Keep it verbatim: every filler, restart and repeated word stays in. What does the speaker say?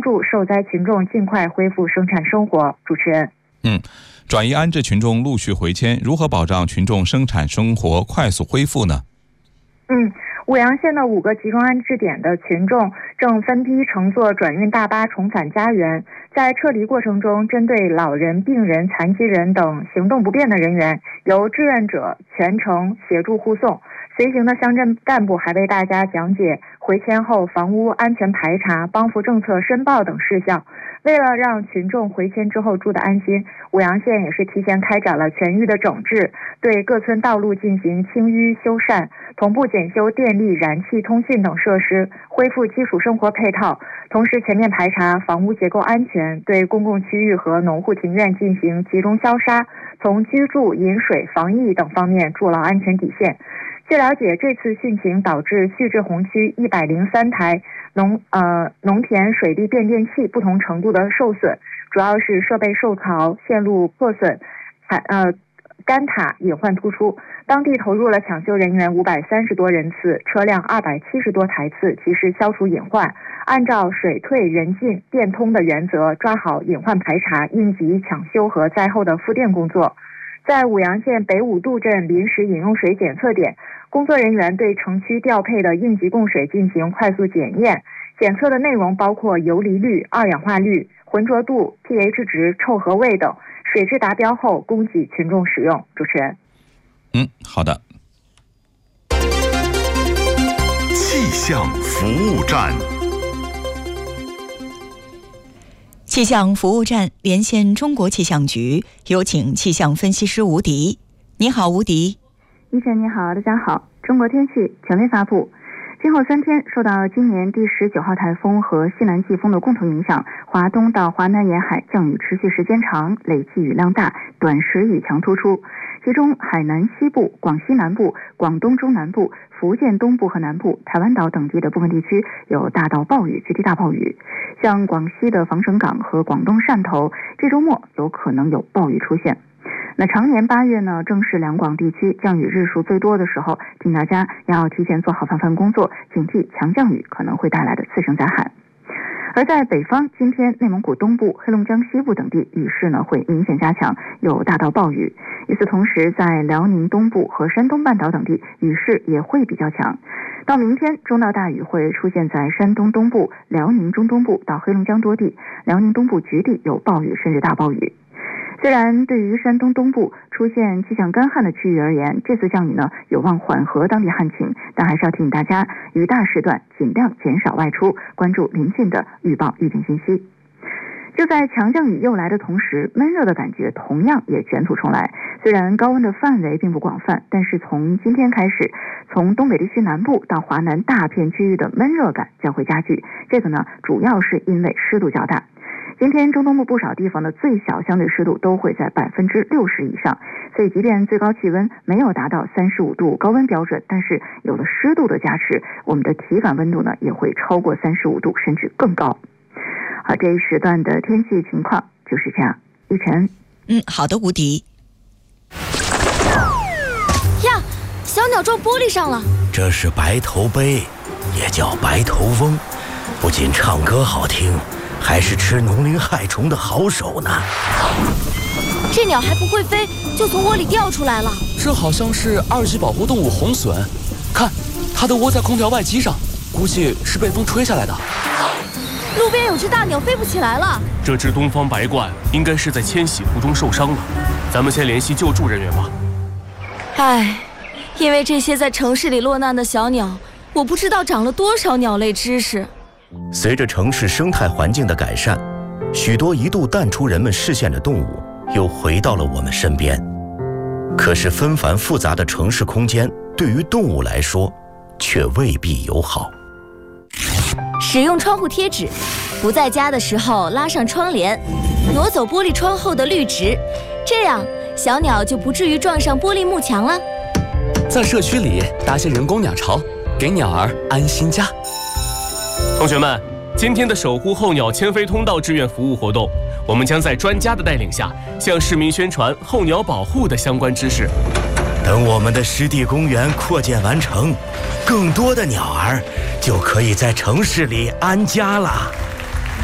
帮助受灾群众尽快恢复生产生活。主持人， 嗯，转移安置群众陆续回迁，如何保障群众生产生活快速恢复呢？ 嗯。五阳县的五个集中安置点的群众正分批乘坐转运大巴重返家园，在撤离过程中，针对老人、病人、残疾人等行动不便的人员，由志愿者全程协助护送。随行的乡镇干部还为大家讲解回迁后房屋安全排查、帮扶政策申报等事项。为了让群众回迁之后住得安心，五阳县也是提前开展了全域的整治，对各村道路进行清淤修缮，同步检修电力、燃气、通信等设施，恢复基础生活配套，同时全面排查房屋结构安全，对公共区域和农户庭院进行集中消杀，从居住、饮水、防疫等方面筑牢安全底线。据了解，这次汛情导致蓄滞洪区一百零三台农呃农田水利变电器不同程度的受损，主要是设备受潮、线路破损、还呃干塔隐患突出。当地投入了抢修人员五百三十多人次，车辆二百七十多台次，及时消除隐患。按照水退人进电通的原则，抓好隐患排查、应急抢修和灾后的复电工作。在五阳县北五渡镇临时饮用水检测点，工作人员对城区调配的应急供水进行快速检验，检测的内容包括游离率、二氧化氯、浑浊度、pH 值、臭和味等，水质达标后供给群众使用。主持人， 嗯，好的。 气象服务站。 气象服务站连线中国气象局，有请气象分析师吴迪。你好，吴迪。 医生你好，大家好。中国天气权威发布，今后三天受到今年第十九号台风和西南季风的共同影响，华东到华南沿海降雨持续时间长，累计雨量大，短时雨强突出。其中海南西部、广西南部、广东中南部、福建东部和南部、台湾岛等地的部分地区有大到暴雨、局地大暴雨。像广西的防省港和广东汕头，这周末有可能有暴雨出现。那常年八月呢，正是两广地区降雨日数最多的时候，请大家要提前做好防范工作，警惕强降雨可能会带来的次生灾害。而在北方，今天内蒙古东部、黑龙江西部等地雨势呢会明显加强，有大到暴雨。与此同时，在辽宁东部和山东半岛等地雨势也会比较强。到明天，中到大雨会出现在山东东部、辽宁中东部到黑龙江多地，辽宁东部局地有暴雨甚至大暴雨。虽然对于山东东部出现气象干旱的区域而言，这次降雨呢有望缓和当地旱情，但还是要提醒大家，雨大时段尽量减少外出，关注临近的预报预警信息。就在强降雨又来的同时，闷热的感觉同样也卷土重来。虽然高温的范围并不广泛，但是从今天开始，从东北地区南部到华南大片区域的闷热感将会加剧。这个呢，主要是因为湿度较大。今天中东部不少地方的最小相对湿度都会在百分之六十以上，所以即便最高气温没有达到三十五度高温标准，但是有了湿度的加持，我们的体感温度呢也会超过三十五度，甚至更高。好，这一时段的天气情况就是这样。一晨， 嗯，好的，吴迪。 呀，小鸟撞玻璃上了。 这是白头鹎，也叫白头翁，不仅唱歌好听，还是吃农林害虫的好手呢。 这鸟还不会飞，就从窝里掉出来了。 这好像是二级保护动物红隼，看，它的窝在空调外机上，估计是被风吹下来的。 路边有只大鸟飞不起来了。 这只东方白鹳应该是在迁徙途中受伤了，咱们先联系救助人员吧。 唉，因为这些在城市里落难的小鸟，我不知道长了多少鸟类知识。 随着城市生态环境的改善，许多一度淡出人们视线的动物又回到了我们身边。可是纷繁复杂的城市空间对于动物来说却未必友好。 使用窗户贴纸，不在家的时候拉上窗帘，挪走玻璃窗后的绿植，这样小鸟就不至于撞上玻璃幕墙了。 在社区里搭些人工鸟巢，给鸟儿安心家。 同学们，今天的守护候鸟迁飞通道志愿服务活动，我们将在专家的带领下，向市民宣传候鸟保护的相关知识。 等我们的湿地公园扩建完成，更多的鸟儿就可以在城市里安家了。